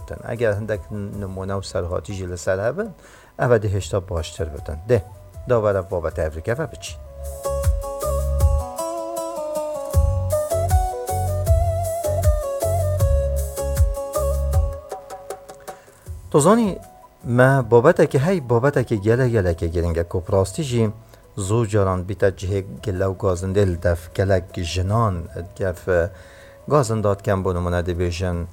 بتن اگر هندک نمونه و سرهاتی جل سر هبن اوه ده هشتا باشتر بتن ده داور بابت افریقا و بچین توزانی ما بابت که هی بابت که گله که گرنگه کپراستی جی زو جاران بیتا جه گله و گازندل دف گلک جنان گف گازنداد کم بونو منده بیشن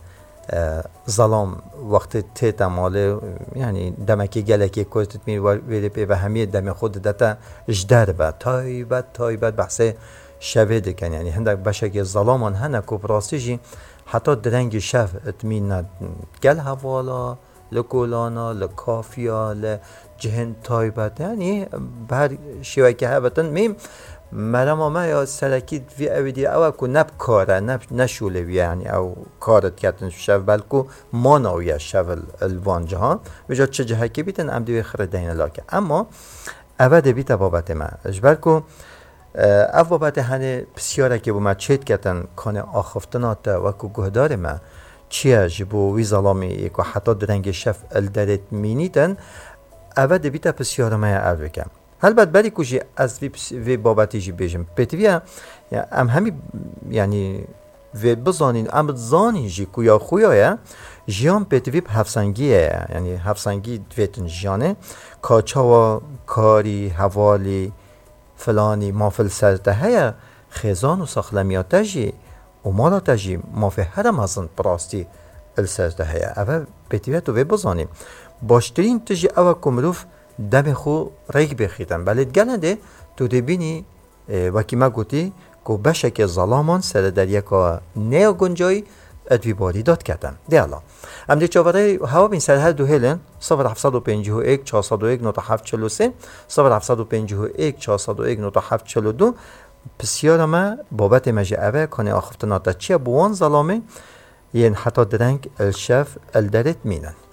ظلام وقت تیتا ماله یعنی دمکی گلکی کوستت میر ویده پی و همیه دم خود دتا اجدر با تایبت بحثه شوه دکن یعنی هندک بشک ظلامان هنه کپراستی جی حتی درنگ شف اتمین گل حوالا لکولانا لکافیا لجهن تایبت یعنی بر شیوه که هبتن میم مرام ما یا سرکید وی اویدی او کو نب کاره نب نشوله وی یعنی او کارت کردن شو بلکو مانویا شو الوان جهان وجا چه جهه که بیتن عمدی خردین لاکه اما اول بیت بابت ما اجبرکو او بابت هنه بسیاره که بومد چید کردن کانه آخفتنات و کو گهدار ما چیه جبو وی ظلامی ایکو حتی درنگ شف الدرت مینیدن اول بیت بسیاره ما او بکم البته بری کجی از وی بابتی جی بیشم پتویا ام همی یعنی وی بزانین ام زانی جی کویا خویا جیان پتوی هفسنگیه یعنی هفسنگی دویتن جیانه کاچاوا کاری حوالی فلانی مافل سرته هیا خزان و ساخلمیات جی و مالات جی مافه هر مازن براستی السرته هیا اول پتویا تو وی بزانیم باشترین تجی اول کمروف دم خو ریگ بخیتن بلد گلنده تو دبینی وکی ما گوتی که بشک ظلامان سر در یکا نیا گنجای ادوی باری داد کردن دیالا ام دی چاوره هوا بین سر هر دو هلن 0751 401 9743 0751 401 9742 بسیار ما بابت مجی اوه کنه آخفتنات چیه بوان ظلامه ین حتی درنگ الشف الدرت مینن